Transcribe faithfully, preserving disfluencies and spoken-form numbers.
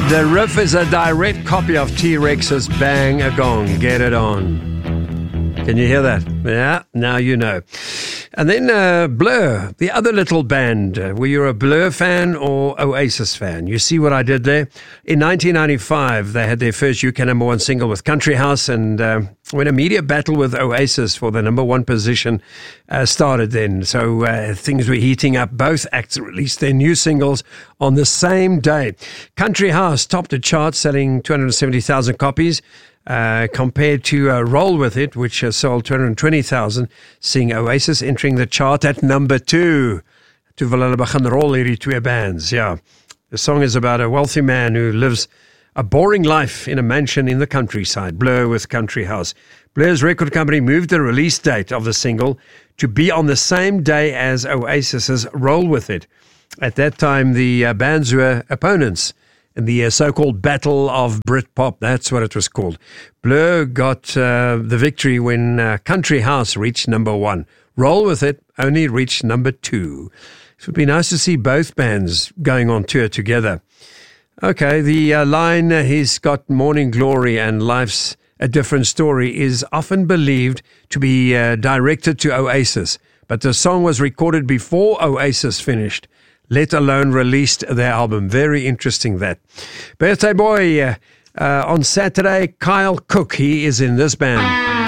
The riff is a direct copy of T-Rex's Bang a Gong, Get It On. Can you hear that? Yeah, now you know. And then uh, Blur, the other little band. Uh, were you a Blur fan or Oasis fan? You see what I did there? In nineteen ninety-five, they had their first U K number one single with Country House, and uh, when a media battle with Oasis for the number one position uh, started then. So uh, things were heating up. Both acts released their new singles on the same day. Country House topped the chart, selling two hundred seventy thousand copies. Uh, compared to uh, Roll With It, which uh, sold two hundred twenty thousand, seeing Oasis entering the chart at number two. Toe wil hulle begin rol hierdie twee bands, yeah. The song is about a wealthy man who lives a boring life in a mansion in the countryside, Blur with Country House. Blur's record company moved the release date of the single to be on the same day as Oasis's Roll With It. At that time, the uh, bands were opponents in the uh, so-called Battle of Britpop. That's what it was called. Blur got uh, the victory when uh, Country House reached number one. Roll With It only reached number two. It would be nice to see both bands going on tour together. Okay, the uh, line, uh, he's got morning glory and life's a different story, is often believed to be uh, directed to Oasis, but the song was recorded before Oasis finished, let alone released their album. Very interesting, that. Birthday boy uh, uh, on Saturday, Kyle Cook. He is in this band.